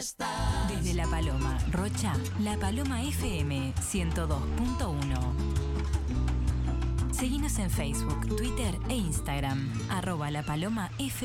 Desde La Paloma, Rocha, La Paloma FM 102.1. Seguinos en Facebook, Twitter e Instagram, @lapalomafm.